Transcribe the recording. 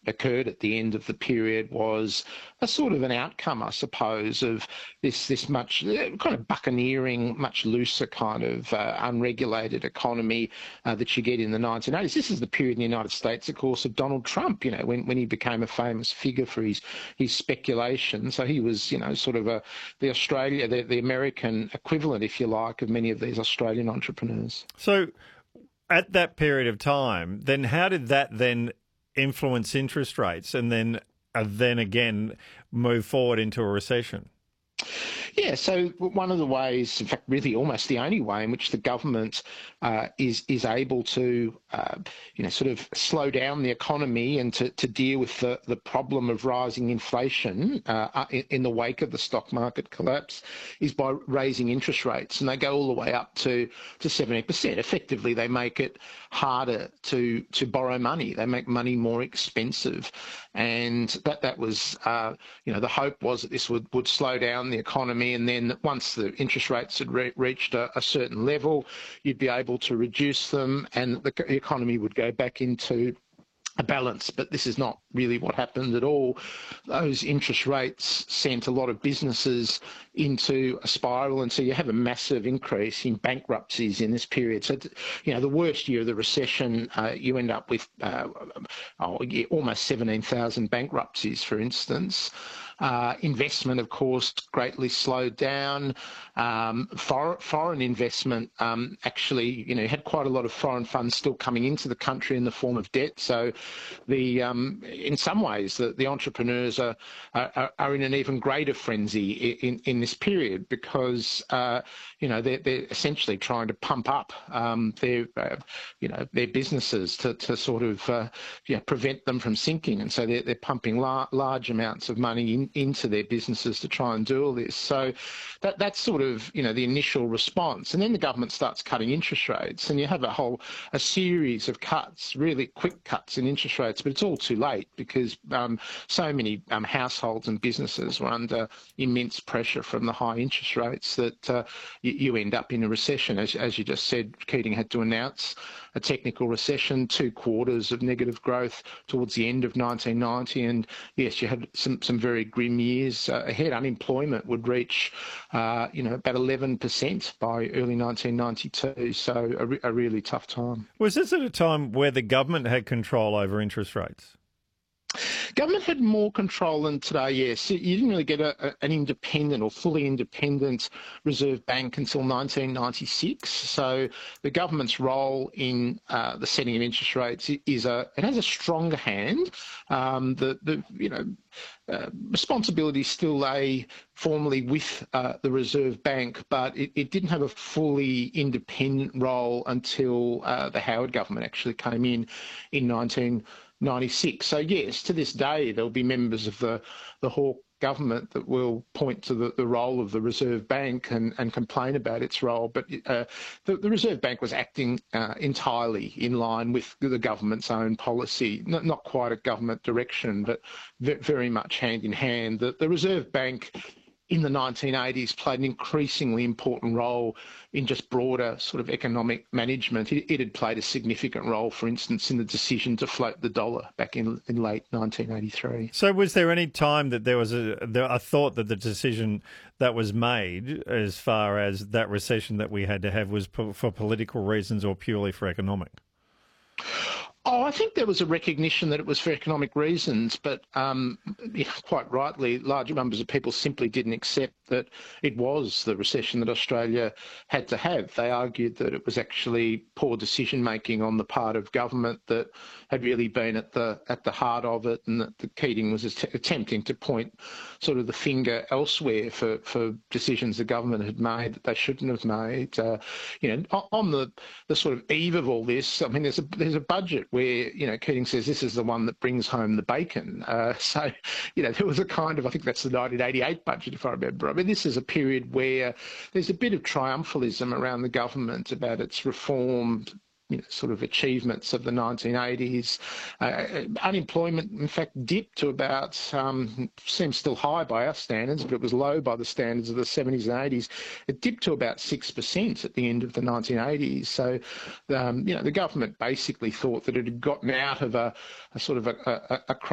occurred at the end of the period was a sort of an outcome, I suppose, of this much kind of buccaneering, much looser kind of unregulated economy that you get in the 1980s. This is the period in the United States, of course, of Donald Trump, when he became a famous figure for his speculation. So he was, sort of the American equivalent, if you like, of many of these Australian entrepreneurs. So at that period of time, then how did that then influence interest rates and then again move forward into a recession? Yeah, so one of the ways, in fact, really almost the only way in which the government is able to, sort of slow down the economy and to deal with the problem of rising inflation in the wake of the stock market collapse is by raising interest rates. And they go all the way up to 70%. Effectively, they make it harder to borrow money. They make money more expensive. And that was, the hope was that this would slow down the economy, and then once the interest rates had reached a certain level, you'd be able to reduce them and the economy would go back into a balance. But this is not really what happened at all. Those interest rates sent a lot of businesses into a spiral, and so you have a massive increase in bankruptcies in this period. So, the worst year of the recession, you end up with almost 17,000 bankruptcies, for instance. Investment, of course, greatly slowed down. Foreign investment actually, had quite a lot of foreign funds still coming into the country in the form of debt. So, in some ways, the entrepreneurs are in an even greater frenzy in this period because they're essentially trying to pump up their businesses to sort of prevent them from sinking, and so they're pumping large amounts of money into their businesses to try and do all this. So that's sort of the initial response, and then the government starts cutting interest rates, and you have a series of cuts, really quick cuts in interest rates, but it's all too late because so many households and businesses were under immense pressure from the high interest rates that you end up in a recession. As you just said, Keating had to announce a technical recession, 2 quarters of negative growth towards the end of 1990, and yes, you had some very grim years ahead. Unemployment would reach about 11% by early 1992, so a really tough time. Was this at a time where the government had control over interest rates? Government had more control than today, yes. You didn't really get an independent or fully independent Reserve Bank until 1996. So the government's role in the setting of interest rates it has a stronger hand. Responsibility still lay formally with the Reserve Bank, but it didn't have a fully independent role until the Howard government actually came in 1996. So yes, to this day there'll be members of the Hawke government that will point to the role of the Reserve Bank and complain about its role. But the Reserve Bank was acting entirely in line with the government's own policy, not quite a government direction, but very much hand in hand. The Reserve Bank in the 1980s played an increasingly important role in just broader sort of economic management. It had played a significant role, for instance, in the decision to float the dollar back in late 1983. So was there any time that there was a thought that the decision that was made as far as that recession that we had to have was for political reasons or purely for economic? Oh, I think there was a recognition that it was for economic reasons, but quite rightly, large numbers of people simply didn't accept that it was the recession that Australia had to have. They argued that it was actually poor decision-making on the part of government that had really been at the heart of it, and that the Keating was attempting to point sort of the finger elsewhere for decisions the government had made that they shouldn't have made. On the sort of eve of all this, I mean, there's a budget where, Keating says this is the one that brings home the bacon. So, there was a kind of, I think that's the 1988 budget, if I remember. I mean, this is a period where there's a bit of triumphalism around the government about its reform, sort of achievements of the 1980s. Unemployment, in fact, dipped to about, seems still high by our standards, but it was low by the standards of the 70s and 80s. It dipped to about 6% at the end of the 1980s. So, the government basically thought that it had gotten out of a sort of a